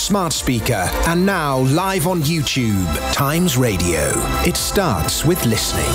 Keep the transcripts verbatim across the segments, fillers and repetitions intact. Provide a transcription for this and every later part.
smart speaker, and now live on YouTube. Times Radio. It starts with listening.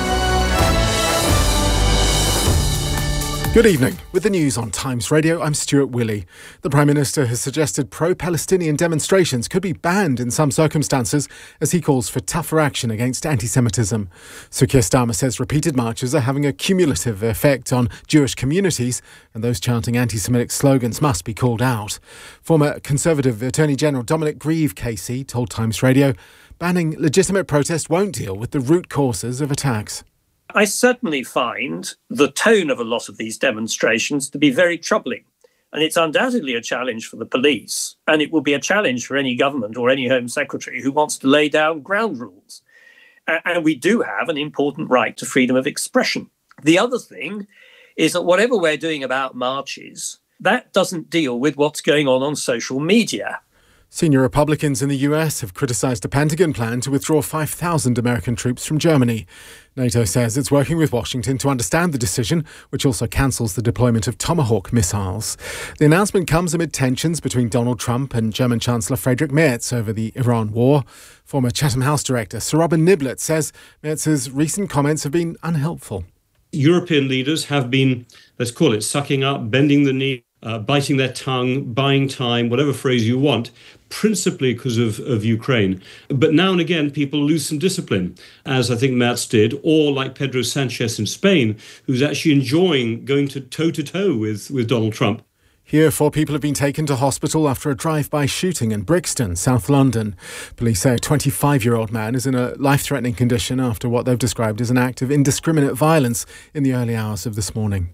Good evening. With the news on Times Radio, I'm Stuart Willey. The Prime Minister has suggested pro-Palestinian demonstrations could be banned in some circumstances as he calls for tougher action against anti-Semitism. Sir Keir Starmer says repeated marches are having a cumulative effect on Jewish communities and those chanting anti-Semitic slogans must be called out. Former Conservative Attorney General Dominic Grieve K C told Times Radio banning legitimate protest won't deal with the root causes of attacks. I certainly find the tone of a lot of these demonstrations to be very troubling. And it's undoubtedly a challenge for the police. And it will be a challenge for any government or any Home Secretary who wants to lay down ground rules. And we do have an important right to freedom of expression. The other thing is that whatever we're doing about marches, that doesn't deal with what's going on on social media. Senior Republicans in the U S have criticised a Pentagon plan to withdraw five thousand American troops from Germany. NATO says it's working with Washington to understand the decision, which also cancels the deployment of Tomahawk missiles. The announcement comes amid tensions between Donald Trump and German Chancellor Friedrich Merz over the Iran war. Former Chatham House director Sir Robin Niblett says Merz's recent comments have been unhelpful. European leaders have been, let's call it, sucking up, bending the knee, uh, biting their tongue, buying time, whatever phrase you want, principally because of, of Ukraine. But now and again, people lose some discipline, as I think Merz did, or like Pedro Sanchez in Spain, who's actually enjoying going to toe-to-toe with, with Donald Trump. Here, four people have been taken to hospital after a drive-by shooting in Brixton, South London. Police say a twenty-five-year-old man is in a life-threatening condition after what they've described as an act of indiscriminate violence in the early hours of this morning.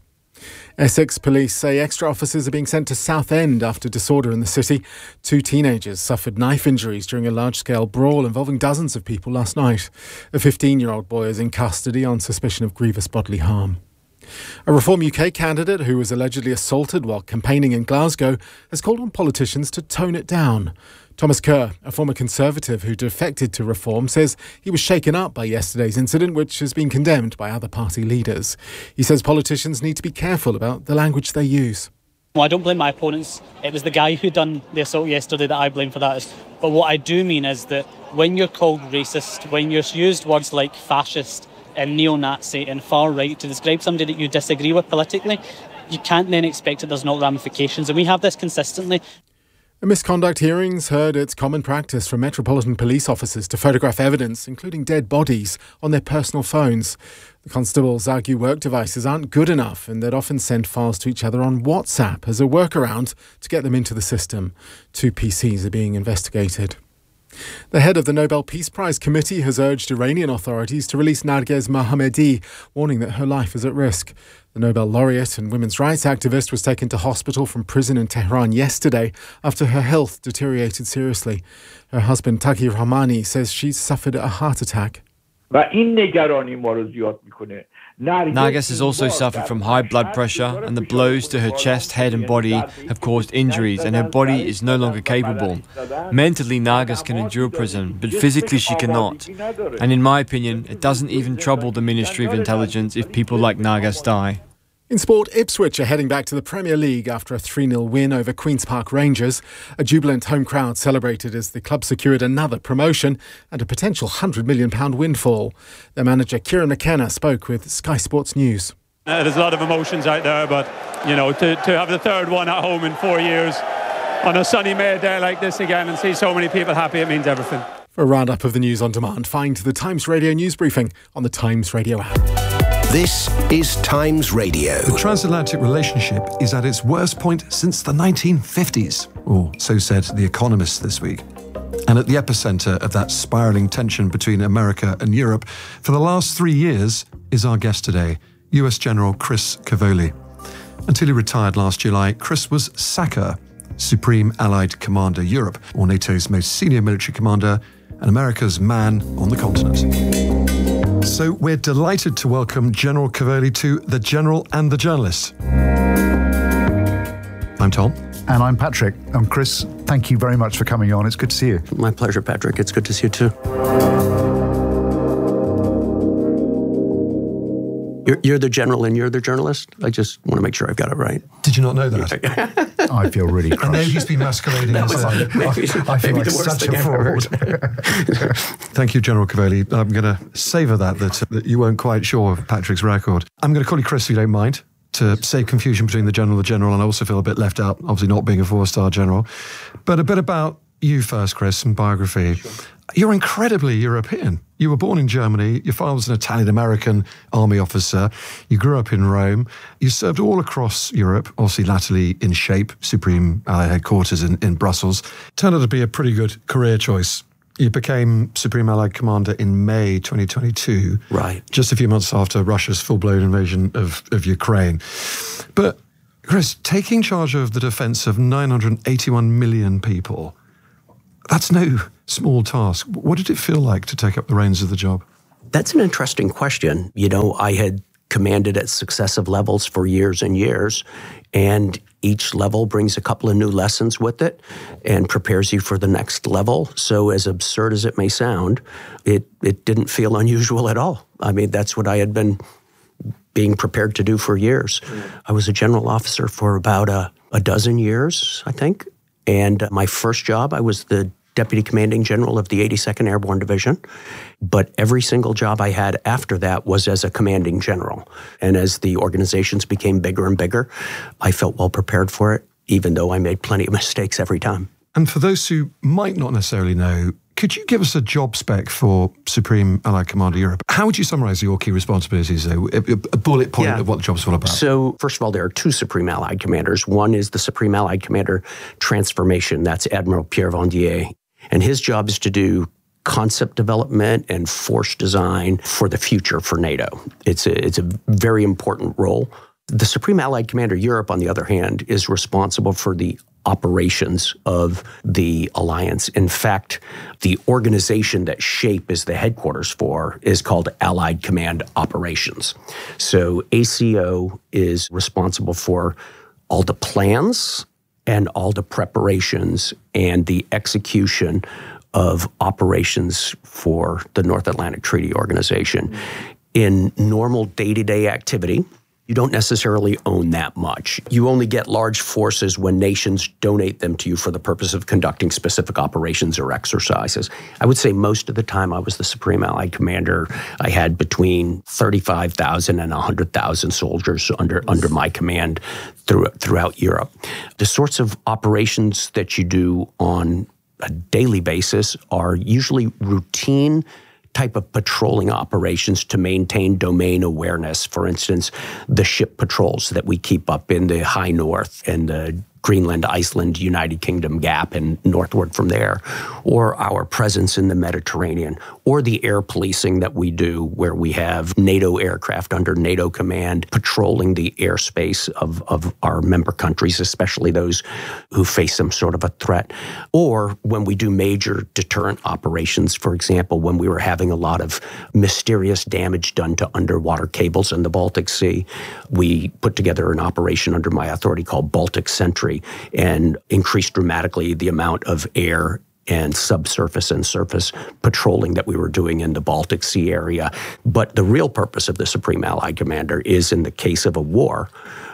Essex police say extra officers are being sent to Southend after disorder in the city. Two teenagers suffered knife injuries during a large-scale brawl involving dozens of people last night. A fifteen-year-old boy is in custody on suspicion of grievous bodily harm. A Reform U K candidate who was allegedly assaulted while campaigning in Glasgow has called on politicians to tone it down. Thomas Kerr, a former Conservative who defected to Reform, says he was shaken up by yesterday's incident, which has been condemned by other party leaders. He says politicians need to be careful about the language they use. Well, I don't blame my opponents. It was the guy who done the assault yesterday that I blame for that. But what I do mean is that when you're called racist, when you're used words like fascist and neo-Nazi and far-right to describe somebody that you disagree with politically, you can't then expect that there's no ramifications. And we have this consistently. A misconduct hearings heard it's common practice for Metropolitan Police officers to photograph evidence, including dead bodies, on their personal phones. The constables argue work devices aren't good enough and they'd often send files to each other on WhatsApp as a workaround to get them into the system. Two P Cs are being investigated. The head of the Nobel Peace Prize Committee has urged Iranian authorities to release Narges Mohammadi, warning that her life is at risk. The Nobel laureate and women's rights activist was taken to hospital from prison in Tehran yesterday after her health deteriorated seriously. Her husband, Taqi Rahmani, says she's suffered a heart attack. Narges has also suffered from high blood pressure, and the blows to her chest, head and body have caused injuries, and her body is no longer capable. Mentally, Narges can endure prison, but physically she cannot. And in my opinion, it doesn't even trouble the Ministry of Intelligence if people like Narges die. In sport, Ipswich are heading back to the Premier League after a three nil win over Queen's Park Rangers. A jubilant home crowd celebrated as the club secured another promotion and a potential one hundred million pounds windfall. Their manager, Kieran McKenna, spoke with Sky Sports News. Uh, there's a lot of emotions out there, but, you know, to, to have the third one at home in four years on a sunny May day like this again and see so many people happy, it means everything. For a roundup of the news on demand, find the Times Radio news briefing on the Times Radio app. This is Times Radio. The transatlantic relationship is at its worst point since the nineteen fifties, or so said The Economist this week. And at the epicentre of that spiralling tension between America and Europe for the last three years is our guest today, U S General Chris Cavoli. Until he retired last July, Chris was SACEUR, Supreme Allied Commander Europe, or NATO's most senior military commander and America's man on the continent. So we're delighted to welcome General Cavoli to The General and the Journalist. I'm Tom. And I'm Patrick. I'm Chris. Thank you very much for coming on. It's good to see you. My pleasure, Patrick. It's good to see you too. You're, you're the general and you're the journalist? I just want to make sure I've got it right. Did you not know that? I feel really crushed. I know he's been masquerading as a... maybe, I feel maybe like the worst such thing a I've ever fraud. heard. Thank you, General Cavelli. I'm going to savour that, that, that you weren't quite sure of Patrick's record. I'm going to call you Chris, if you don't mind, to save confusion between the General and the General, and I also feel a bit left out, obviously not being a four-star General. But a bit about you first, Chris, and biography. Sure. You're incredibly European. You were born in Germany. Your father was an Italian-American army officer. You grew up in Rome. You served all across Europe, obviously latterly in SHAPE, Supreme Allied Headquarters in, in Brussels. Turned out to be a pretty good career choice. You became Supreme Allied Commander in May twenty twenty-two. Right. Just a few months after Russia's full-blown invasion of, of Ukraine. But, Chris, taking charge of the defence of nine hundred eighty-one million people, that's no small task. What did it feel like to take up the reins of the job? That's an interesting question. You know, I had commanded at successive levels for years and years, and each level brings a couple of new lessons with it and prepares you for the next level. So as absurd as it may sound, it, it didn't feel unusual at all. I mean, that's what I had been being prepared to do for years. Mm. I was a general officer for about a, a dozen years, I think. And my first job, I was the Deputy Commanding General of the eighty-second Airborne Division. But every single job I had after that was as a Commanding General. And as the organizations became bigger and bigger, I felt well prepared for it, even though I made plenty of mistakes every time. And for those who might not necessarily know, could you give us a job spec for Supreme Allied Commander Europe? How would you summarise your key responsibilities, though? A, a bullet point yeah. of what the job's all about. So, first of all, there are two Supreme Allied Commanders. One is the Supreme Allied Commander Transformation. That's Admiral Pierre Vendier. And his job is to do concept development and force design for the future for NATO. It's a, it's a very important role. The Supreme Allied Commander Europe, on the other hand, is responsible for the operations of the alliance. In fact, the organization that SHAPE is the headquarters for is called Allied Command Operations. So A C O is responsible for all the plans and all the preparations and the execution of operations for the North Atlantic Treaty Organization. In normal day-to-day activity, you don't necessarily own that much. You only get large forces when nations donate them to you for the purpose of conducting specific operations or exercises. I would say most of the time I was the Supreme Allied Commander. I had between thirty-five thousand and one hundred thousand soldiers under, under my command through, throughout Europe. The sorts of operations that you do on a daily basis are usually routine type of patrolling operations to maintain domain awareness. For instance, the ship patrols that we keep up in the high north and the Greenland, Iceland, United Kingdom gap and northward from there, or our presence in the Mediterranean, or the air policing that we do where we have NATO aircraft under NATO command patrolling the airspace of, of our member countries, especially those who face some sort of a threat. Or when we do major deterrent operations, for example, when we were having a lot of mysterious damage done to underwater cables in the Baltic Sea, we put together an operation under my authority called Baltic Sentry, and increased dramatically the amount of air and subsurface and surface patrolling that we were doing in the Baltic Sea area. But the real purpose of the Supreme Allied Commander is, in the case of a war,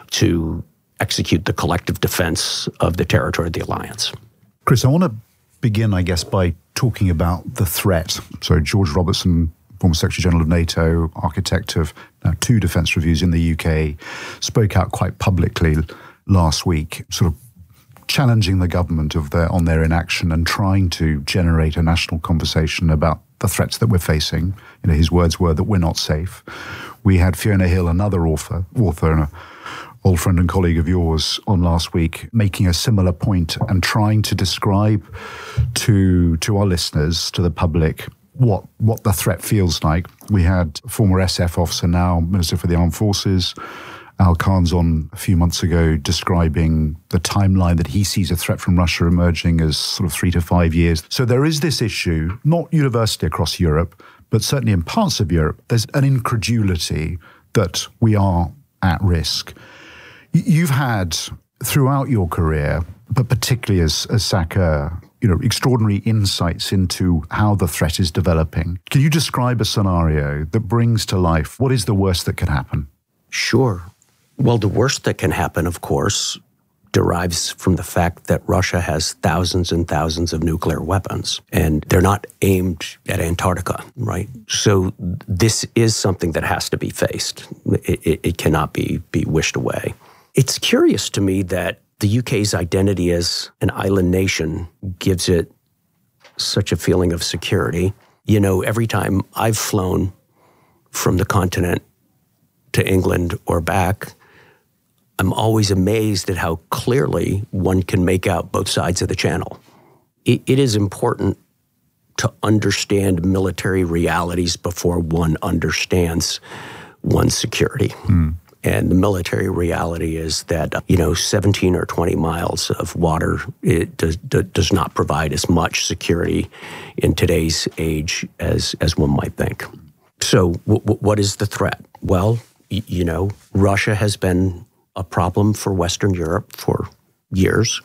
to execute the collective defense of the territory of the alliance. Chris, I want to begin, I guess, by talking about the threat. So George Robertson, former Secretary General of NATO, architect of now two defence reviews in the U K, spoke out quite publicly last week, sort of challenging the government of their, on their inaction and trying to generate a national conversation about the threats that we're facing. You know, his words were that we're not safe. We had Fiona Hill, another author, author and an old friend and colleague of yours, on last week, making a similar point and trying to describe to to our listeners, to the public, what what the threat feels like. We had former S F officer, now Minister for the Armed Forces, Al Khan's on a few months ago describing the timeline that he sees a threat from Russia emerging as sort of three to five years. So there is this issue, not universally across Europe, but certainly in parts of Europe, there's an incredulity that we are at risk. You've had, throughout your career, but particularly as, as SACEUR, you know, extraordinary insights into how the threat is developing. Can you describe a scenario that brings to life what is the worst that can happen? Sure. Well, the worst that can happen, of course, derives from the fact that Russia has thousands and thousands of nuclear weapons, and they're not aimed at Antarctica, right? So this is something that has to be faced. It, it, it cannot be, be wished away. It's curious to me that the U K's identity as an island nation gives it such a feeling of security. You know, every time I've flown from the continent to England or back, I'm always amazed at how clearly one can make out both sides of the channel. It, it is important to understand military realities before one understands one's security. Mm. And the military reality is that, you know, seventeen or twenty miles of water, it does, does not provide as much security in today's age as, as one might think. So w- w- what is the threat? Well, y- you know, Russia has been a problem for Western Europe for years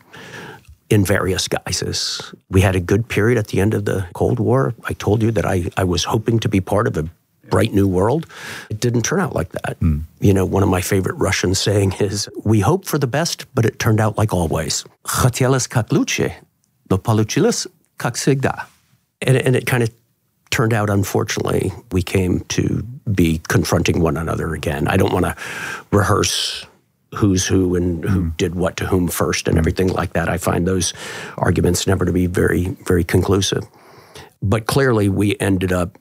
in various guises. We had a good period at the end of the Cold War. I told you that I, I was hoping to be part of a bright new world. It didn't turn out like that. Mm. You know, one of my favorite Russian saying is, we hope for the best, but it turned out like always. Хотелось как лучше, но получилось как всегда. And, and it kind of turned out, unfortunately, we came to be confronting one another again. I don't want to rehearse who's who and who mm. did what to whom first and everything like that. I find those arguments never to be very, very conclusive. But clearly we ended up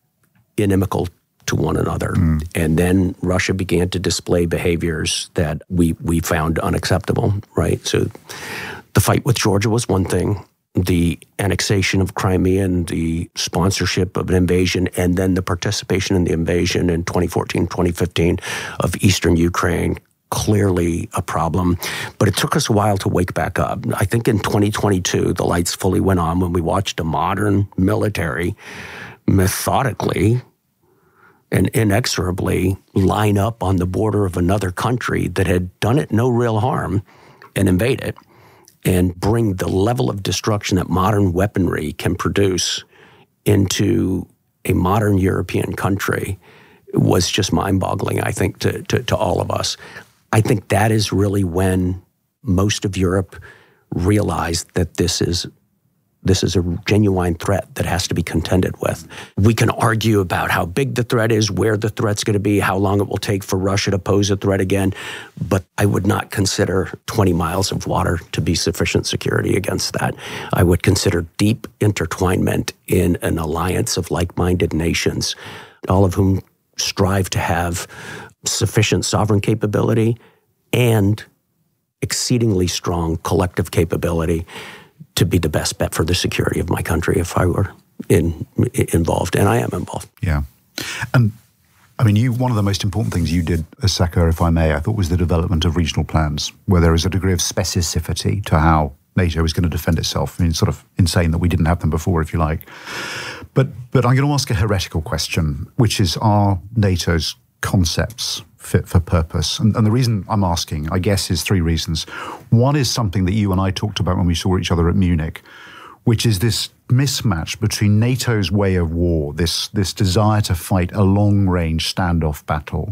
inimical to one another. Mm. And then Russia began to display behaviors that we, we found unacceptable, right? So the fight with Georgia was one thing. The annexation of Crimea and the sponsorship of an invasion, and then the participation in the invasion in twenty fourteen, twenty fifteen of eastern Ukraine, clearly a problem. But it took us a while to wake back up. I think in twenty twenty-two, the lights fully went on when we watched a modern military methodically and inexorably line up on the border of another country that had done it no real harm and invade it, and bring the level of destruction that modern weaponry can produce into a modern European country was just mind-boggling, I think, to, to, to all of us. I think that is really when most of Europe realized that this is this is a genuine threat that has to be contended with. We can argue about how big the threat is, where the threat's going to be, how long it will take for Russia to pose a threat again, but I would not consider twenty miles of water to be sufficient security against that. I would consider deep intertwinement in an alliance of like-minded nations, all of whom strive to have sufficient sovereign capability and exceedingly strong collective capability to be the best bet for the security of my country if I were in, involved, and I am involved. Yeah. And I mean, you one of the most important things you did as SACEUR, if I may, I thought was the development of regional plans, where there is a degree of specificity to how NATO is going to defend itself. I mean, it's sort of insane that we didn't have them before, if you like. But but I'm going to ask a heretical question, which is, are NATO's concepts fit for purpose? And, and the reason I'm asking, I guess, is three reasons. One is something that you and I talked about when we saw each other at Munich, which is this mismatch between NATO's way of war, this, this desire to fight a long-range standoff battle,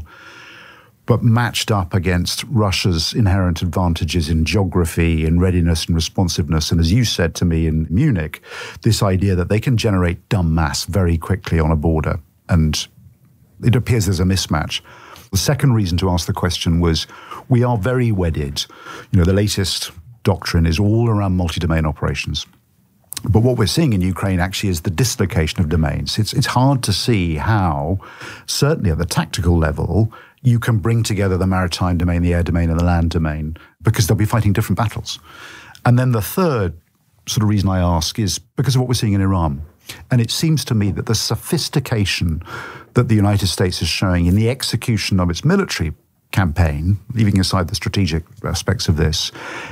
but matched up against Russia's inherent advantages in geography, in readiness and responsiveness. And as you said to me in Munich, this idea that they can generate dumb mass very quickly on a border. And it appears there's a mismatch. The second reason to ask the question was, we are very wedded. You know, the latest doctrine is all around multi-domain operations. But what we're seeing in Ukraine actually is the dislocation of domains. It's, it's hard to see how, certainly at the tactical level, you can bring together the maritime domain, the air domain, and the land domain, because they'll be fighting different battles. And then the third sort of reason I ask is because of what we're seeing in Iran. And it seems to me that the sophistication that the United States is showing in the execution of its military campaign, leaving aside the strategic aspects of this,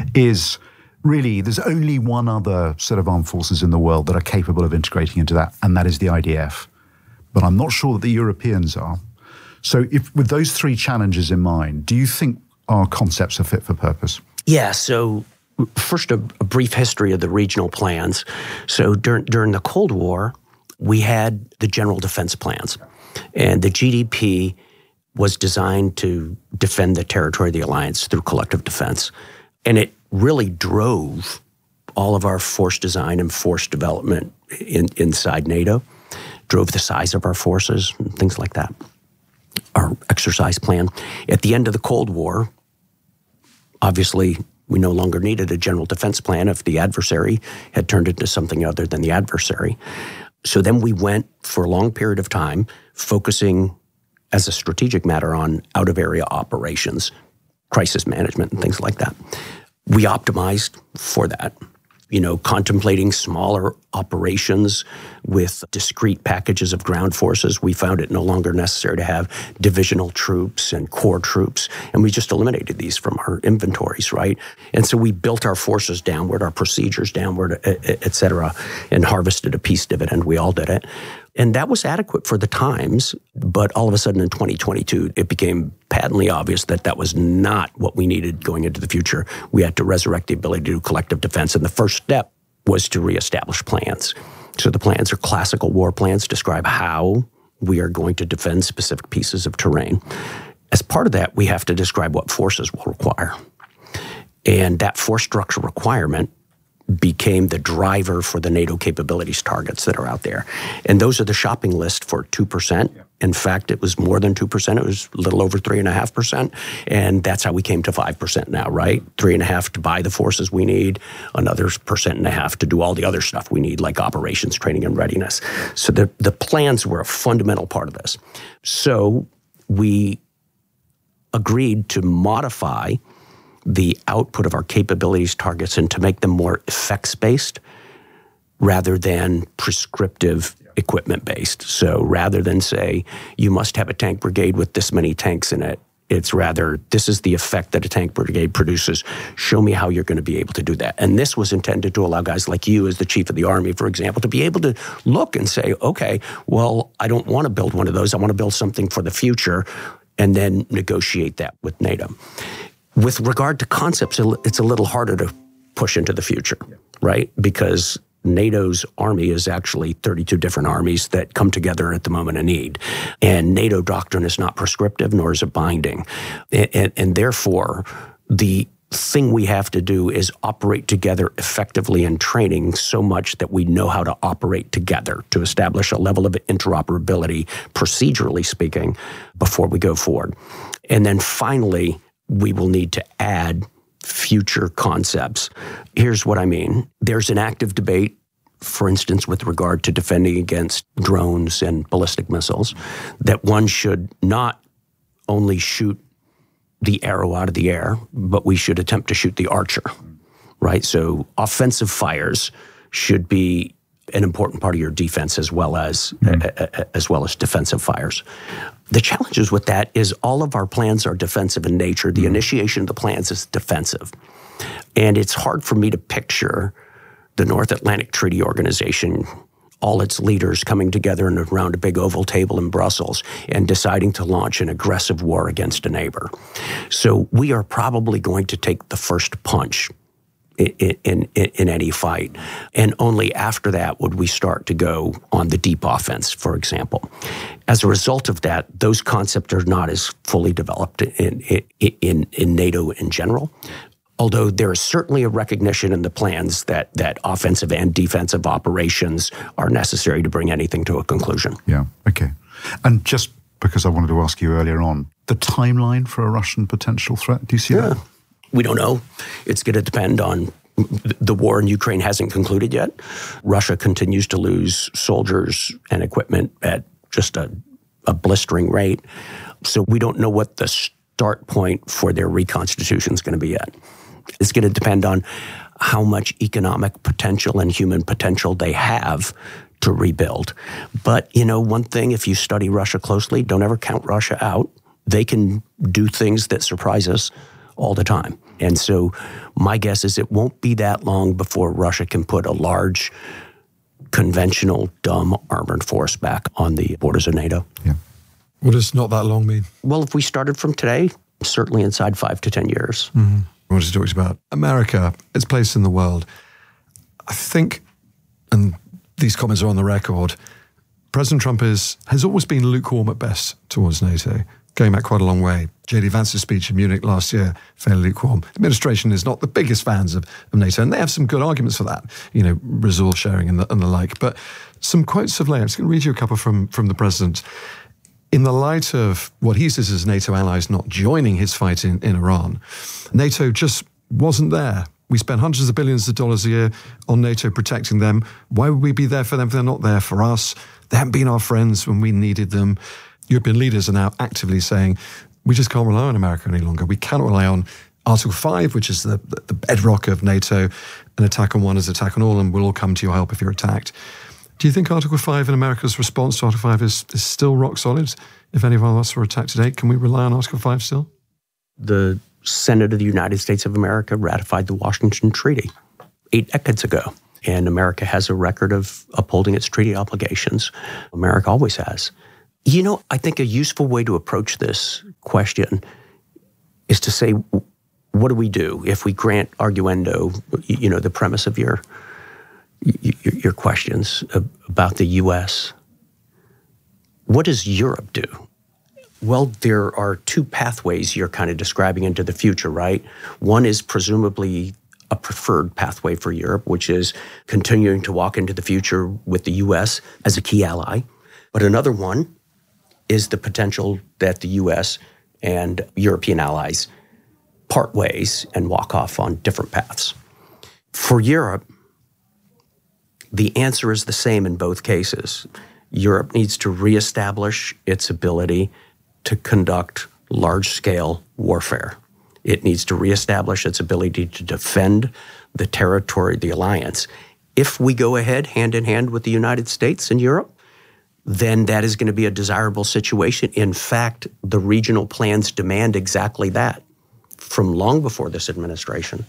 is really, there's only one other set of armed forces in the world that are capable of integrating into that, and that is the I D F. But I'm not sure that the Europeans are. So if, with those three challenges in mind, do you think our concepts are fit for purpose? Yeah, so first, a, a brief history of the regional plans. So during, during the Cold War, we had the general defense plans, and the G D P was designed to defend the territory of the alliance through collective defense. And it really drove all of our force design and force development in, inside NATO, drove the size of our forces and things like that, our exercise plan. At the end of the Cold War, obviously, we no longer needed a general defense plan if the adversary had turned into something other than the adversary. So then we went for a long period of time focusing as a strategic matter on out-of-area operations, crisis management, and things like that. We optimized for that, you know, contemplating smaller operations with discrete packages of ground forces. We found it no longer necessary to have divisional troops and corps troops, and we just eliminated these from our inventories, right? And so we built our forces downward, our procedures downward, et cetera, and harvested a peace dividend. We all did it. And that was adequate for the times, but all of a sudden in twenty twenty-two, it became patently obvious that that was not what we needed going into the future. We had to resurrect the ability to do collective defense, and the first step was to reestablish plans. So the plans are classical war plans, describe how we are going to defend specific pieces of terrain. As part of that, we have to describe what forces will require. And that force structure requirement became the driver for the NATO capabilities targets that are out there. And those are the shopping list for two percent. Yeah. In fact, it was more than two percent. It was a little over three point five percent. And that's how we came to five percent now, right? three point five to buy the forces we need, another percent and a half to do all the other stuff we need, like operations, training, and readiness. So the, the plans were a fundamental part of this. So we agreed to modify the output of our capabilities targets and to make them more effects-based rather than prescriptive equipment-based. So rather than say, you must have a tank brigade with this many tanks in it, it's rather, this is the effect that a tank brigade produces. Show me how you're going to be able to do that. And this was intended to allow guys like you as the chief of the Army, for example, to be able to look and say, okay, well, I don't want to build one of those. I want to build something for the future, and then negotiate that with NATO. With regard to concepts, it's a little harder to push into the future, right? Because NATO's army is actually thirty-two different armies that come together at the moment of need. And NATO doctrine is not prescriptive, nor is it binding. And, and, and therefore, the thing we have to do is operate together effectively in training so much that we know how to operate together to establish a level of interoperability, procedurally speaking, before we go forward. And then finally, we will need to add future concepts. Here's what I mean. There's an active debate, for instance, with regard to defending against drones and ballistic missiles, that one should not only shoot the arrow out of the air, but we should attempt to shoot the archer, right? So offensive fires should be an important part of your defense as well as mm. uh, as well as defensive fires. The challenges with that is all of our plans are defensive in nature. The mm. initiation of the plans is defensive. And it's hard for me to picture the North Atlantic Treaty Organization, all its leaders coming together and around a big oval table in Brussels and deciding to launch an aggressive war against a neighbor. So we are probably going to take the first punch In, in, in any fight. And only after that would we start to go on the deep offense, for example. As a result of that, those concepts are not as fully developed in, in, in NATO in general. Although there is certainly a recognition in the plans that, that offensive and defensive operations are necessary to bring anything to a conclusion. Yeah, okay. And just because I wanted to ask you earlier on, the timeline for a Russian potential threat, do you see yeah. that? We don't know. It's going to depend on the war in Ukraine hasn't concluded yet. Russia continues to lose soldiers and equipment at just a, a blistering rate. So we don't know what the start point for their reconstitution is going to be yet. It's going to depend on how much economic potential and human potential they have to rebuild. But, you know, one thing, if you study Russia closely, don't ever count Russia out. They can do things that surprise us all the time. And so my guess is it won't be that long before Russia can put a large conventional dumb armored force back on the borders of NATO. Yeah. What does not that long mean? Well, if we started from today, certainly inside five to ten years. Mm-hmm. I wanted to talk about America, its place in the world. I think, and these comments are on the record, President Trump is has always been lukewarm at best towards NATO. going back quite a long way. J D Vance's speech in Munich last year, fairly lukewarm. The administration is not the biggest fans of, of NATO, and they have some good arguments for that, you know, resource sharing and the, and the like. But some quotes of late, I'm just going to read you a couple from, from the president. In the light of what he says as NATO allies not joining his fight in, in Iran, NATO just wasn't there. We spend hundreds of billions of dollars a year on NATO protecting them. Why would we be there for them if they're not there for us? They haven't been our friends when we needed them. European leaders are now actively saying, we just can't rely on America any longer. We cannot rely on Article five, which is the, the bedrock of NATO. An attack on one is an attack on all, and we'll all come to your help if you're attacked. Do you think Article five and America's response to Article five is, is still rock solid? If any of us were attacked today, can we rely on Article five still? The Senate of the United States of America ratified the Washington Treaty eight decades ago. And America has a record of upholding its treaty obligations. America always has. You know, I think a useful way to approach this question is to say, what do we do if we grant arguendo, you know, the premise of your your, your questions about the U S? What does Europe do? Well, there are two pathways you're kind of describing into the future, right? One is presumably a preferred pathway for Europe, which is continuing to walk into the future with the U S as a key ally. But another one is the potential that the U S and European allies part ways and walk off on different paths. For Europe, the answer is the same in both cases. Europe needs to reestablish its ability to conduct large-scale warfare. It needs to reestablish its ability to defend the territory of the alliance. If we go ahead hand-in-hand with the United States and Europe, then that is going to be a desirable situation. In fact, the regional plans demand exactly that from long before this administration.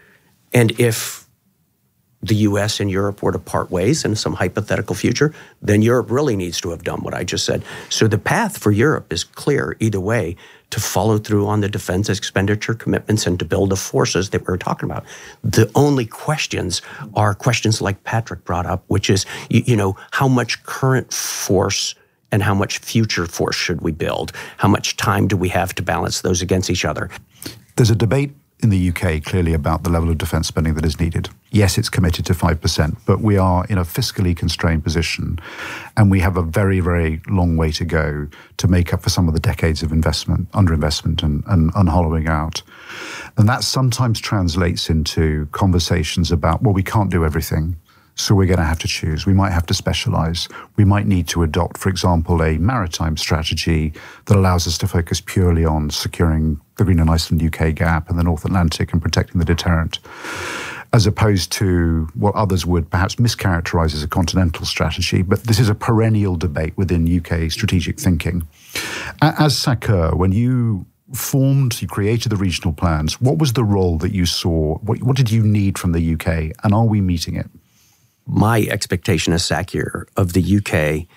And if the U S and Europe were to part ways in some hypothetical future, then Europe really needs to have done what I just said. So the path for Europe is clear either way, to follow through on the defense expenditure commitments and to build the forces that we're talking about. The only questions are questions like Patrick brought up, which is, you, you know, how much current force and how much future force should we build? How much time do we have to balance those against each other? There's a debate in the U K clearly about the level of defence spending that is needed. Yes, it's committed to five percent, but we are in a fiscally constrained position and we have a very, very long way to go to make up for some of the decades of investment, underinvestment and, and, and hollowing out. And that sometimes translates into conversations about, well, we can't do everything, so we're going to have to choose. We might have to specialise. We might need to adopt, for example, a maritime strategy that allows us to focus purely on securing the Greenland, Iceland, U K gap and the North Atlantic and protecting the deterrent, as opposed to what others would perhaps mischaracterise as a continental strategy. But this is a perennial debate within U K strategic thinking. As SACEUR, when you formed, you created the regional plans, what was the role that you saw? What, what did you need from the U K, and are we meeting it? My expectation as SACEUR of the U K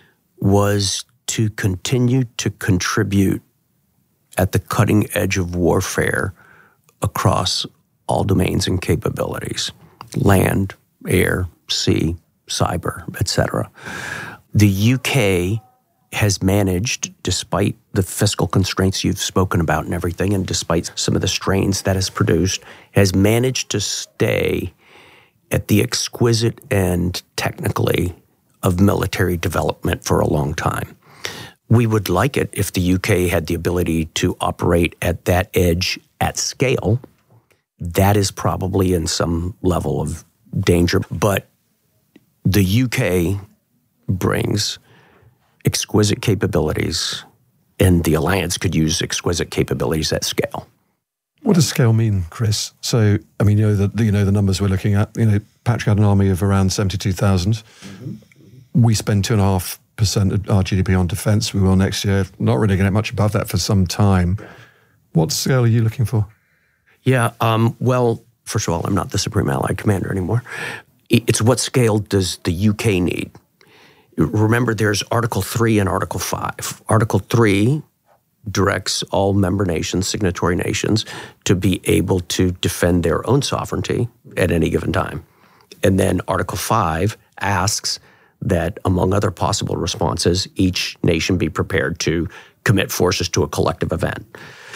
was to continue to contribute at the cutting edge of warfare across all domains and capabilities, land, air, sea, cyber, et cetera. The U K has managed, despite the fiscal constraints you've spoken about and everything, and despite some of the strains that has produced, has managed to stay at the exquisite end, technically, of military development for a long time. We would like it if the U K had the ability to operate at that edge at scale. That is probably in some level of danger, but the U K brings exquisite capabilities, and the alliance could use exquisite capabilities at scale. What does scale mean, Chris? So, I mean, you know the you know the numbers we're looking at. You know, Patrick had an army of around seventy-two thousand. Mm-hmm. We spend two and a half percent of our G D P on defence. We will next year. Not really going to get much above that for some time. What scale are you looking for? Yeah. Um, well, first of all, I'm not the Supreme Allied Commander anymore. It's what scale does the U K need? Remember, there's Article three and Article five. Article three directs all member nations, signatory nations, to be able to defend their own sovereignty at any given time. And then Article five asks that, among other possible responses, each nation be prepared to commit forces to a collective event.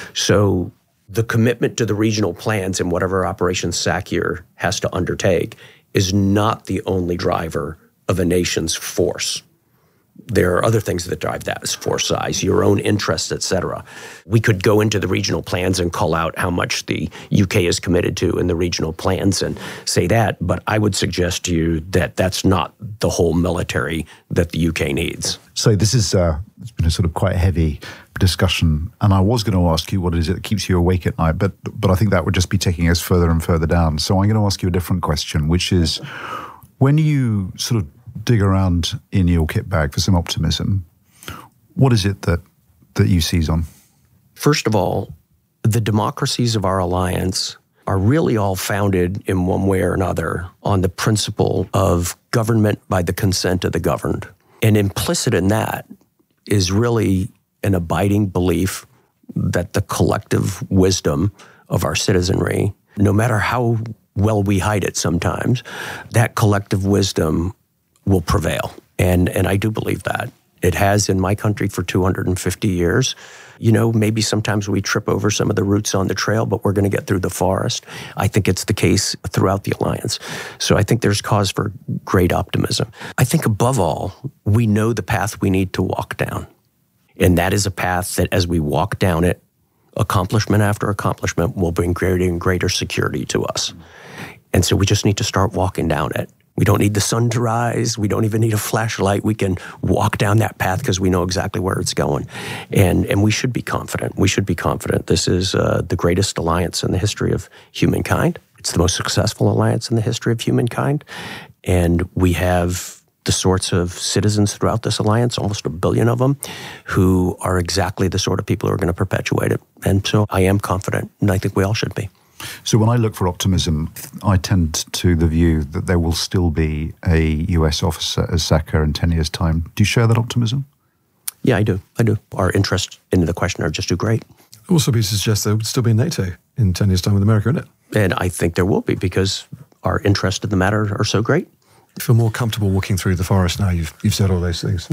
So the commitment to the regional plans and whatever Operation SACEUR has to undertake is not the only driver of a nation's force. There are other things that drive that, as force size, your own interests, et cetera. We could go into the regional plans and call out how much the U K is committed to in the regional plans and say that, but I would suggest to you that that's not the whole military that the U K needs. So this is uh, it's been a sort of quite heavy discussion, and I was going to ask you what it is that keeps you awake at night, but but I think that would just be taking us further and further down. So I'm going to ask you a different question, which is, when you sort of dig around in your kit bag for some optimism, what is it that that you seize on? First of all, the democracies of our alliance are really all founded in one way or another on the principle of government by the consent of the governed. And implicit in that is really an abiding belief that the collective wisdom of our citizenry, no matter how well we hide it sometimes, that collective wisdom will prevail. And and I do believe that. It has in my country for two hundred fifty years. You know, maybe sometimes we trip over some of the roots on the trail, but we're going to get through the forest. I think it's the case throughout the alliance. So I think there's cause for great optimism. I think above all, we know the path we need to walk down. And that is a path that as we walk down it, accomplishment after accomplishment will bring greater and greater security to us. And so we just need to start walking down it. We don't need the sun to rise. We don't even need a flashlight. We can walk down that path because we know exactly where it's going. And and we should be confident. We should be confident. This is uh, the greatest alliance in the history of humankind. It's the most successful alliance in the history of humankind. And we have the sorts of citizens throughout this alliance, almost a billion of them, who are exactly the sort of people who are going to perpetuate it. And so I am confident, and I think we all should be. So when I look for optimism, I tend to the view that there will still be a U S officer as SACEUR in ten years' time. Do you share that optimism? Yeah, I do. I do. Our interests in the question are just too great. It also be to suggest there would still be NATO in ten years' time with America, isn't it? And I think there will be, because our interests in the matter are so great. I feel more comfortable walking through the forest now you've, you've said all those things.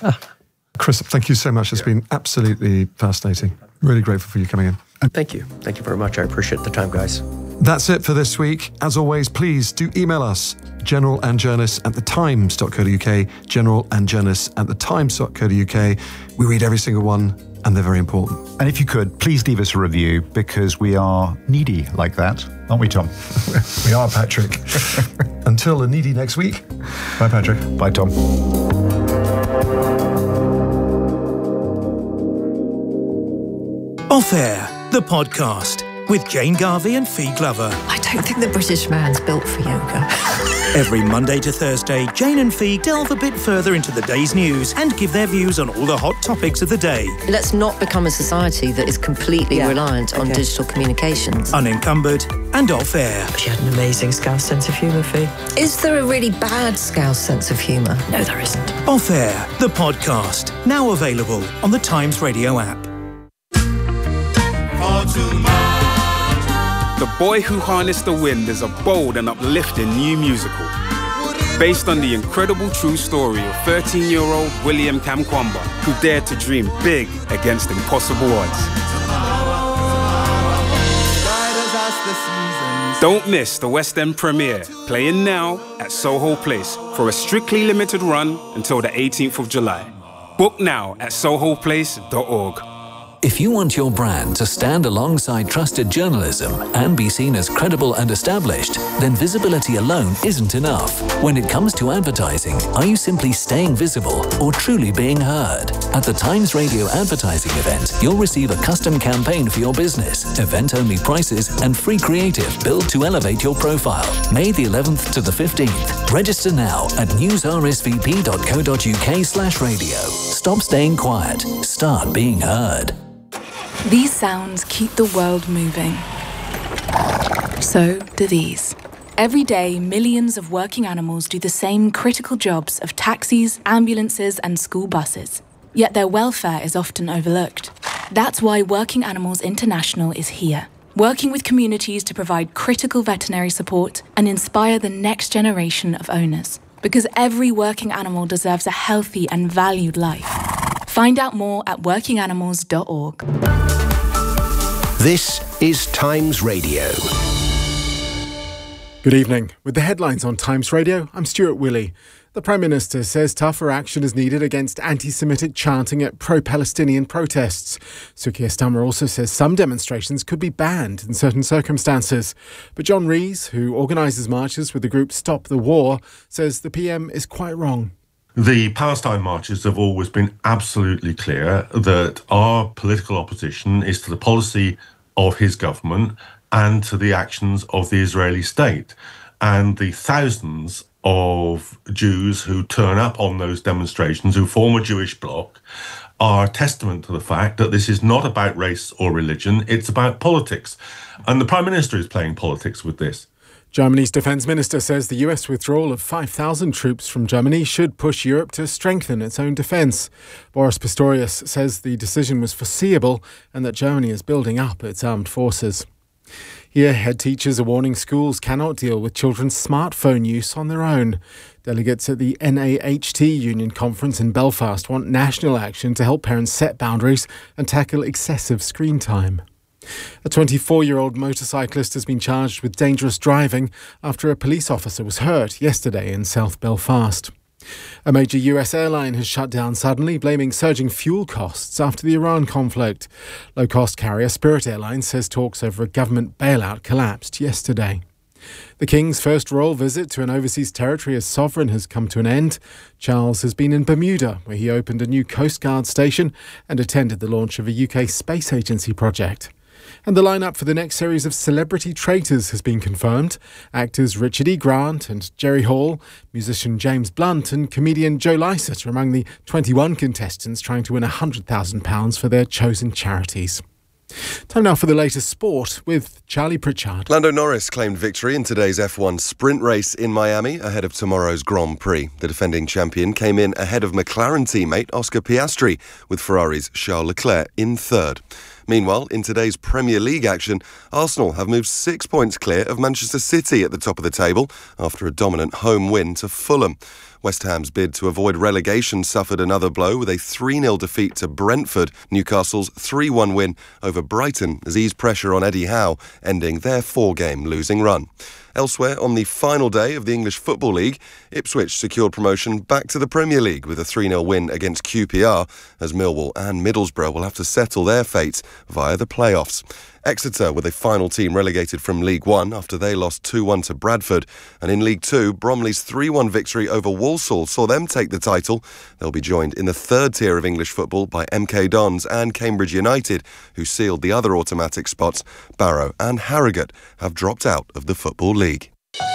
Chris, thank you so much. It's been absolutely fascinating. Really grateful for you coming in. Thank you. Thank you very much. I appreciate the time, guys. That's it for this week. As always, please do email us, generalandjournas at the times dot co dot uk, generalandjournas at the times dot co dot uk. We read every single one, and they're very important. And if you could, please leave us a review, because we are needy like that, aren't we, Tom? We are, Patrick. Until a needy next week. Bye, Patrick. Bye, Tom. Off Air, the podcast with Jane Garvey and Fee Glover. I don't think the British man's built for yoga. Every Monday to Thursday, Jane and Fee delve a bit further into the day's news and give their views on all the hot topics of the day. Let's not become a society that is completely yeah. reliant okay. on digital communications. Unencumbered and off air. She had an amazing Scouse sense of humour, Fee. Is there a really bad Scouse sense of humour? No, there isn't. Off Air, the podcast, now available on the Times Radio app. The Boy Who Harnessed the Wind is a bold and uplifting new musical based on the incredible true story of thirteen-year-old William Kamkwamba, who dared to dream big against impossible odds. Don't miss the West End premiere, playing now at Soho Place for a strictly limited run until the eighteenth of July. Book now at soho place dot org. If you want your brand to stand alongside trusted journalism and be seen as credible and established, then visibility alone isn't enough. When it comes to advertising, are you simply staying visible or truly being heard? At the Times Radio advertising event, you'll receive a custom campaign for your business, event-only prices, and free creative built to elevate your profile. May the eleventh to the fifteenth. Register now at news r s v p dot co dot u k slash radio. Stop staying quiet. Start being heard. These sounds keep the world moving. So do these. Every day, millions of working animals do the same critical jobs of taxis, ambulances, and school buses. Yet their welfare is often overlooked. That's why Working Animals International is here, working with communities to provide critical veterinary support and inspire the next generation of owners. Because every working animal deserves a healthy and valued life. Find out more at working animals dot org. This is Times Radio. Good evening. With the headlines on Times Radio, I'm Stuart Willey. The Prime Minister says tougher action is needed against anti-Semitic chanting at pro-Palestinian protests. Sir Keir Starmer also says some demonstrations could be banned in certain circumstances. But John Rees, who organises marches with the group Stop the War, says the P M is quite wrong. The Palestine marches have always been absolutely clear that our political opposition is to the policy of his government and to the actions of the Israeli state. And the thousands of Jews who turn up on those demonstrations, who form a Jewish bloc, are testament to the fact that this is not about race or religion, it's about politics. And the Prime Minister is playing politics with this. Germany's defence minister says the U S withdrawal of five thousand troops from Germany should push Europe to strengthen its own defence. Boris Pistorius says the decision was foreseeable and that Germany is building up its armed forces. Here, head teachers are warning schools cannot deal with children's smartphone use on their own. Delegates at the N A H T Union Conference in Belfast want national action to help parents set boundaries and tackle excessive screen time. A twenty-four-year-old motorcyclist has been charged with dangerous driving after a police officer was hurt yesterday in South Belfast. A major U S airline has shut down suddenly, blaming surging fuel costs after the Iran conflict. Low-cost carrier Spirit Airlines says talks over a government bailout collapsed yesterday. The King's first royal visit to an overseas territory as sovereign has come to an end. Charles has been in Bermuda, where he opened a new Coast Guard station and attended the launch of a U K space agency project. And the lineup for the next series of Celebrity Traitors has been confirmed. Actors Richard E. Grant and Jerry Hall, musician James Blunt and comedian Joe Lycett are among the twenty-one contestants trying to win one hundred thousand pounds for their chosen charities. Time now for the latest sport with Charlie Pritchard. Lando Norris claimed victory in today's F one sprint race in Miami ahead of tomorrow's Grand Prix. The defending champion came in ahead of McLaren teammate Oscar Piastri, with Ferrari's Charles Leclerc in third. Meanwhile, in today's Premier League action, Arsenal have moved six points clear of Manchester City at the top of the table after a dominant home win to Fulham. West Ham's bid to avoid relegation suffered another blow with a three nil defeat to Brentford. Newcastle's three one win over Brighton has eased pressure on Eddie Howe, ending their four-game losing run. Elsewhere, on the final day of the English Football League, Ipswich secured promotion back to the Premier League with a three nil win against Q P R, as Millwall and Middlesbrough will have to settle their fate via the playoffs. Exeter were the final team relegated from League One after they lost two one to Bradford. And in League Two, Bromley's three one victory over Walsall saw them take the title. They'll be joined in the third tier of English football by M K Dons and Cambridge United, who sealed the other automatic spots. Barrow and Harrogate have dropped out of the Football League.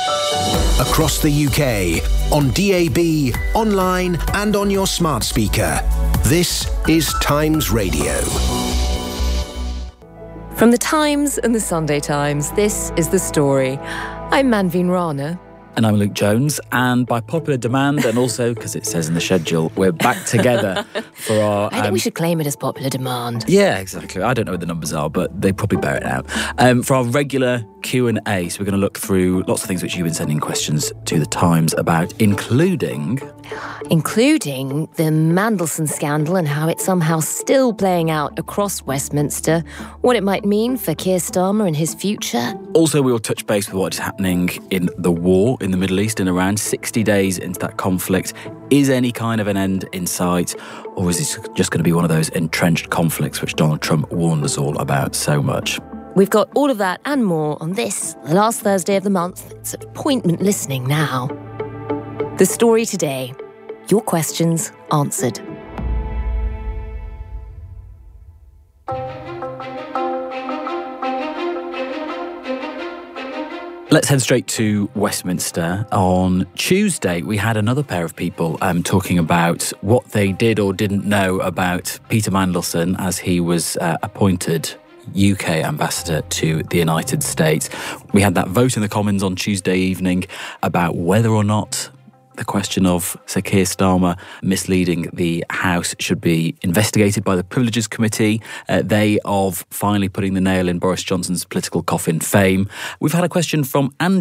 Across the U K, on D A B, online and on your smart speaker. This is Times Radio. From the Times and the Sunday Times, this is The Story. I'm Manveen Rana. And I'm Luke Jones, and by popular demand, and also because it says in the schedule, we're back together for our... I think um, we should claim it as popular demand. Yeah, exactly. I don't know what the numbers are, but they probably bear it out. Um, for our regular Q and A, so we're going to look through lots of things which you've been sending questions to the Times about, including... Including the Mandelson scandal and how it's somehow still playing out across Westminster, what it might mean for Keir Starmer and his future. Also, we will touch base with what is happening in the war in the Middle East in Iran, sixty days into that conflict. Is any kind of an end in sight, or is this just going to be one of those entrenched conflicts which Donald Trump warned us all about so much? We've got all of that and more on this, the last Thursday of the month. It's appointment listening now. The Story today. Your questions answered. Let's head straight to Westminster. On Tuesday, we had another pair of people um, talking about what they did or didn't know about Peter Mandelson as he was uh, appointed U K ambassador to the United States. We had that vote in the Commons on Tuesday evening about whether or not the question of Sir Keir Starmer misleading the House should be investigated by the Privileges Committee. Uh, they of finally putting the nail in Boris Johnson's political coffin fame. We've had a question from Andrew,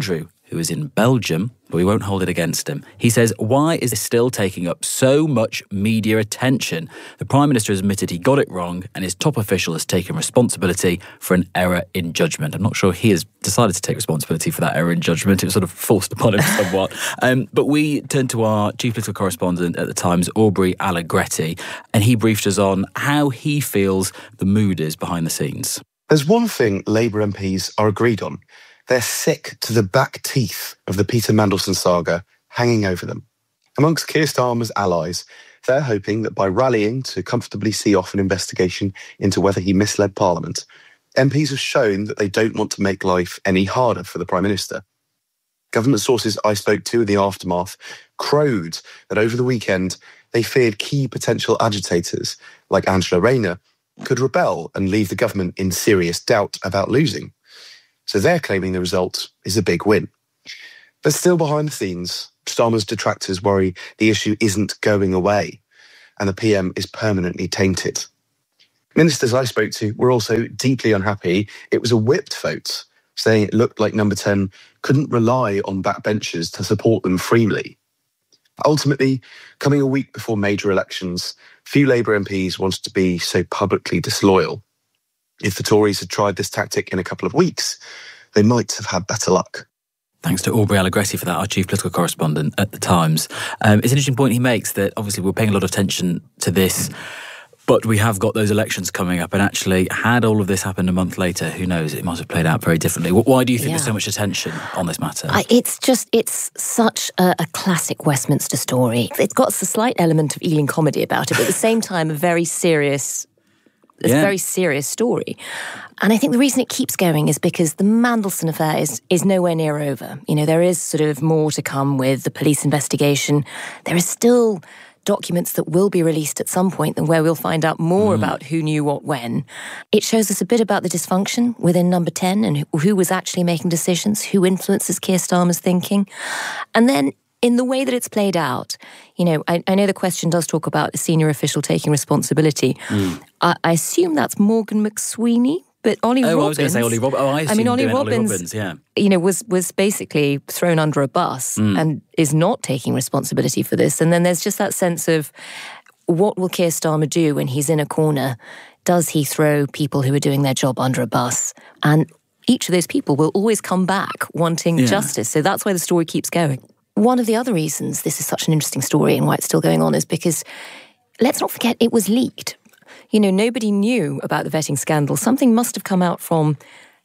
who is in Belgium, but we won't hold it against him. He says, why is this still taking up so much media attention? The Prime Minister has admitted he got it wrong and his top official has taken responsibility for an error in judgment. I'm not sure he has decided to take responsibility for that error in judgment. It was sort of forced upon him somewhat. Um, but we turned to our chief political correspondent at the Times, Aubrey Allegretti, and he briefed us on how he feels the mood is behind the scenes. There's one thing Labour M Ps are agreed on. They're sick to the back teeth of the Peter Mandelson saga hanging over them. Amongst Keir Starmer's allies, they're hoping that by rallying to comfortably see off an investigation into whether he misled Parliament, M Ps have shown that they don't want to make life any harder for the Prime Minister. Government sources I spoke to in the aftermath crowed that over the weekend they feared key potential agitators, like Angela Rayner, could rebel and leave the government in serious doubt about losing. So they're claiming the result is a big win. But still behind the scenes, Starmer's detractors worry the issue isn't going away and the P M is permanently tainted. Ministers I spoke to were also deeply unhappy it was a whipped vote, saying it looked like Number ten couldn't rely on backbenchers to support them freely. Ultimately, coming a week before major elections, few Labour M Ps wanted to be so publicly disloyal. If the Tories had tried this tactic in a couple of weeks, they might have had better luck. Thanks to Aubrey Allegretti for that, our chief political correspondent at The Times. Um, it's an interesting point he makes that obviously we're paying a lot of attention to this, but we have got those elections coming up, and actually, had all of this happened a month later, who knows, it might have played out very differently. Why do you think yeah. there's so much attention on this matter? I, it's just, it's such a, a classic Westminster story. It's got a slight element of Ealing comedy about it, but at the same time, a very serious It's yeah. a very serious story. And I think the reason it keeps going is because the Mandelson affair is, is nowhere near over. You know, there is sort of more to come with the police investigation. There is still documents that will be released at some point and where we'll find out more mm. about who knew what when. It shows us a bit about the dysfunction within Number ten and who, who was actually making decisions, who influences Keir Starmer's thinking. And then in the way that it's played out, you know, I, I know the question does talk about a senior official taking responsibility. Mm. I, I assume that's Morgan McSweeney, but Ollie oh, Robbins... I was going to say Ollie Robbins. Oh, I, I mean, Ollie Robbins, Ollie Robbins, yeah. you know, was, was basically thrown under a bus mm. and is not taking responsibility for this. And then there's just that sense of, what will Keir Starmer do when he's in a corner? Does he throw people who are doing their job under a bus? And each of those people will always come back wanting yeah. justice. So that's why the story keeps going. One of the other reasons this is such an interesting story and why it's still going on is because, let's not forget, it was leaked. You know, nobody knew about the vetting scandal. Something must have come out from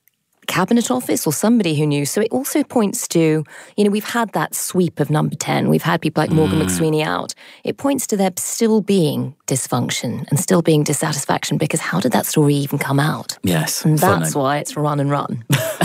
Cabinet Office or somebody who knew. So it also points to, you know, we've had that sweep of Number ten. We've had people like Morgan mm. McSweeney out. It points to there still being dysfunction and still being dissatisfaction, because how did that story even come out? Yes. And that's funny. Why it's run and run.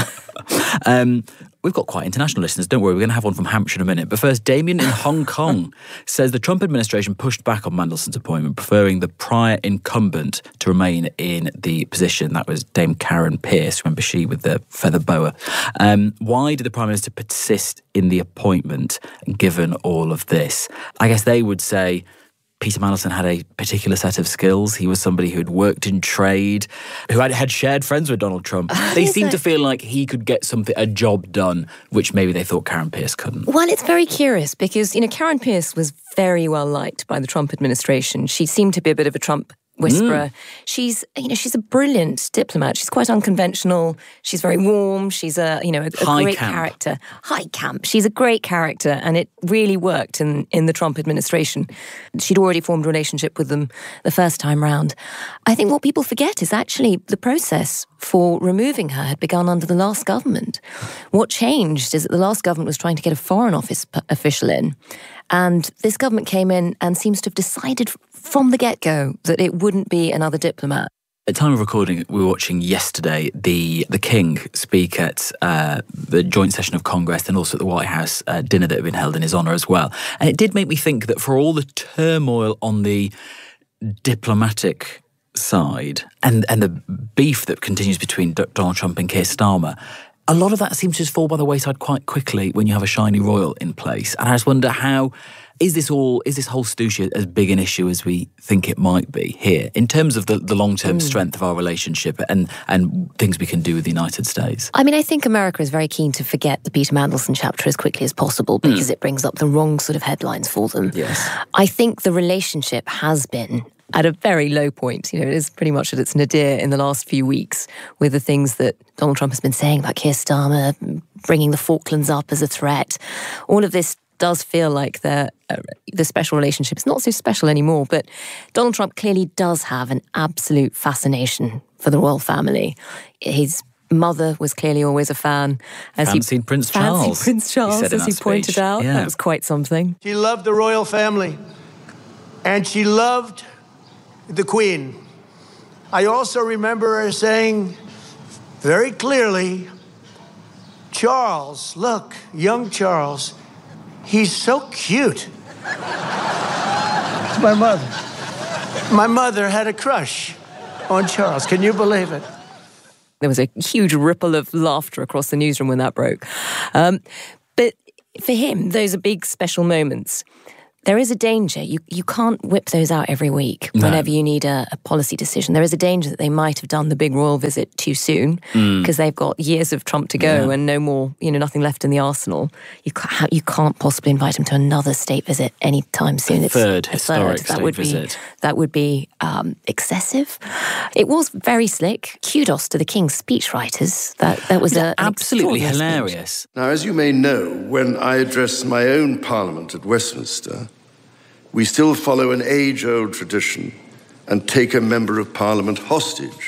um, We've got quite international listeners, don't worry, we're going to have one from Hampshire in a minute. But first, Damien in Hong Kong says the Trump administration pushed back on Mandelson's appointment, preferring the prior incumbent to remain in the position. That was Dame Karen Pierce, remember she with the feather boa. Um, why did the Prime Minister persist in the appointment, given all of this? I guess they would say Peter Mandelson had a particular set of skills. He was somebody who had worked in trade, who had, had shared friends with Donald Trump. They seemed to feel like he could get something, a job done, which maybe they thought Karen Pierce couldn't. Well, it's very curious because, you know, Karen Pierce was very well liked by the Trump administration. She seemed to be a bit of a Trump whisperer. Mm. She's, you know, she's a brilliant diplomat. She's quite unconventional. She's very warm. She's a, you know, a, a great camp. character. High camp. She's a great character, and it really worked in, in the Trump administration. She'd already formed a relationship with them the first time round. I think what people forget is actually the process for removing her had begun under the last government. What changed is that the last government was trying to get a Foreign Office p- official in, and this government came in and seems to have decided from the get-go that it wouldn't be another diplomat. At time of recording, we were watching yesterday the the King speak at uh, the joint session of Congress and also at the White House uh, dinner that had been held in his honour as well. And it did make me think that for all the turmoil on the diplomatic side and, and the beef that continues between D- Donald Trump and Keir Starmer, a lot of that seems to just fall by the wayside quite quickly when you have a shiny royal in place. And I just wonder how Is this all? Is this whole stoosh as big an issue as we think it might be here, in terms of the, the long-term mm. strength of our relationship and and things we can do with the United States? I mean, I think America is very keen to forget the Peter Mandelson chapter as quickly as possible because mm. it brings up the wrong sort of headlines for them. Yes, I think the relationship has been at a very low point. You know, it is pretty much at its nadir in the last few weeks with the things that Donald Trump has been saying about Keir Starmer, bringing the Falklands up as a threat. All of this does feel like the uh, the special relationship is not so special anymore, but Donald Trump clearly does have an absolute fascination for the royal family. His mother was clearly always a fan. As fancied he, Prince Charles. Fancied Prince Charles, he as he pointed speech. out. Yeah. That was quite something. She loved the royal family, and she loved the Queen. I also remember her saying very clearly, Charles, look, young Charles, he's so cute. It's my mother. My mother had a crush on Charles. Can you believe it? There was a huge ripple of laughter across the newsroom when that broke. Um, but for him, those are big special moments. There is a danger. You you can't whip those out every week no. whenever you need a, a policy decision. There is a danger that they might have done the big royal visit too soon because mm. they've got years of Trump to go yeah. and no more, you know, nothing left in the arsenal. You can't, you can't possibly invite him to another state visit anytime soon. A it's third a historic third. state that would visit. Be, that would be um, excessive. It was very slick. Kudos to the King's speechwriters. That that was a, absolutely hilarious. Speech. Now, as you may know, when I address my own Parliament at Westminster, we still follow an age-old tradition and take a member of Parliament hostage,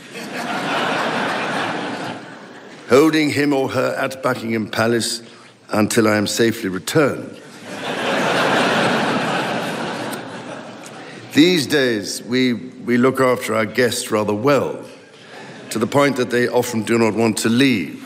holding him or her at Buckingham Palace until I am safely returned. These days, we, we look after our guests rather well, to the point that they often do not want to leave.